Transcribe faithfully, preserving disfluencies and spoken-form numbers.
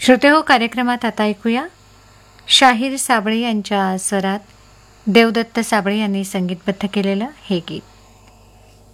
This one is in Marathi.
श्रोते हो, कार्यक्रमात आता ऐकूया शाहीर साबळे यांच्या स्वरात देवदत्त साबळे यांनी संगीतबद्ध केलेलं हे गीत.